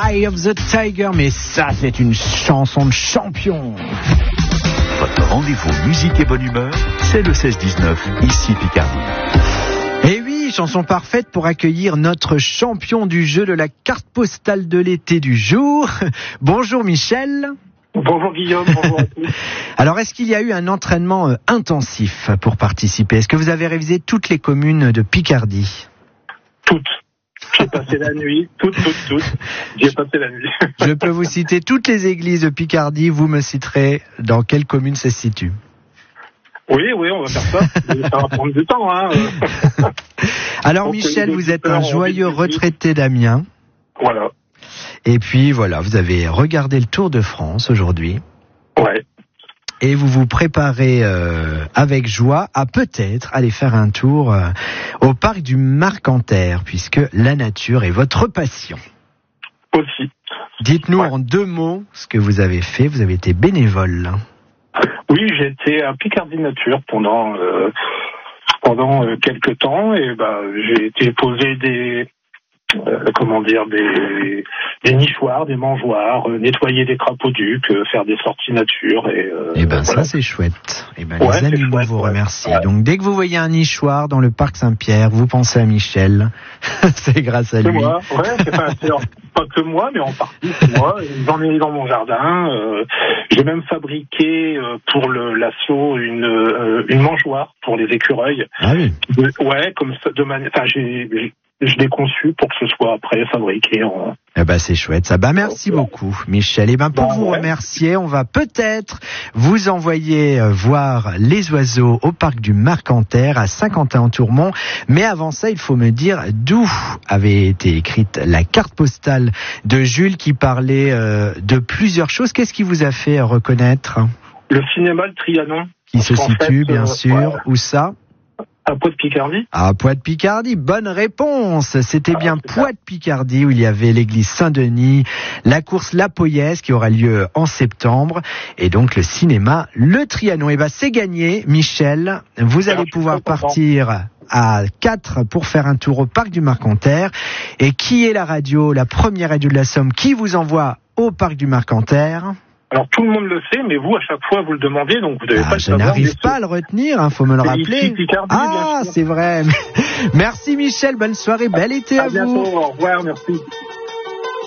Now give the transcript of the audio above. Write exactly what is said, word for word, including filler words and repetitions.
Eye of the Tiger, mais ça c'est une chanson de champion. Votre rendez-vous musique et bonne humeur, c'est le seize dix-neuf, ici Picardie. Et oui, chanson parfaite pour accueillir notre champion du jeu de la carte postale de l'été du jour. Bonjour Michel. Bonjour Guillaume, bonjour à tous. Alors, est-ce qu'il y a eu un entraînement euh, intensif pour participer ? Est-ce que vous avez révisé toutes les communes de Picardie ? Toutes. J'ai passé la nuit, toutes, toutes, toutes. J'ai passé la nuit. Je peux vous citer toutes les églises de Picardie. Vous me citerez dans quelle commune ça se situe. Oui, oui, on va faire ça. Ça va prendre du temps. Hein. Alors, Donc, Michel, vous êtes peur, un joyeux retraité d'Amiens. Voilà. Et puis, voilà, vous avez regardé le Tour de France aujourd'hui. Ouais. Et vous vous préparez euh, avec joie à peut-être aller faire un tour euh, au parc du Marcanterre, puisque la nature est votre passion. Aussi. Dites-nous Ouais. en deux mots ce que vous avez fait. Vous avez été bénévole. Oui, j'ai été à Picardie Nature pendant euh, pendant euh, quelques temps et bah j'ai été poser des euh, comment dire des des nichoirs, des mangeoires, euh, nettoyer des crapauducs, euh, faire des sorties nature et. Euh, Eh ben voilà. ça c'est chouette. Eh ben Ouais, les c'est animaux chouette, vous ouais. remercient. Ouais. Donc dès que vous voyez un nichoir dans le parc Saint-Pierre, vous pensez à Michel. C'est grâce à C'est lui. moi, ouais, c'est pas, c'est pas que moi, mais en partie c'est moi. J'en ai dans mon jardin. Euh, j'ai même fabriqué euh, pour le l'assaut une euh, une mangeoire pour les écureuils. Ah oui. De- ouais, comme ça, de manière. Enfin, j'ai, j'ai- je l'ai conçu pour que ce soit après fabriqué en. Eh ben c'est chouette ça. Bah merci beaucoup Michel. Et ben pour Bah, vous ouais. remercier, on va peut-être vous envoyer euh, voir les oiseaux au parc du Marcanterre à Saint-Quentin-en-Tourmont. Mais avant ça, il faut me dire d'où avait été écrite la carte postale de Jules qui parlait euh, de plusieurs choses. Qu'est-ce qui vous a fait reconnaître ? Le cinéma, le Trianon. Qui se En situe fait, bien euh, sûr. ouais. Où ça ? À Pau-de-Picardie. À Poix-de-Picardie, bonne réponse. C'était Ah, bien c'est ça. Poix-de-Picardie où il y avait l'église Saint-Denis, la course La Poyesse qui aura lieu en septembre et donc le cinéma Le Trianon. Et ben c'est gagné, Michel. Vous allez Alors, je suis pouvoir très content. partir à quatre pour faire un tour au parc du Marcanterre. Et qui est la radio, la première radio de la Somme qui vous envoie au parc du Marcanterre ? Alors tout le monde le sait, mais vous à chaque fois vous le demandez, donc vous devez Ah, pas le je savoir. n'arrive mais pas à le retenir, hein, faut me le C'est rappeler. ici, Picardie, Ah, bien sûr. c'est vrai. Merci Michel, bonne soirée, bel été à, À vous. bientôt, au revoir, merci.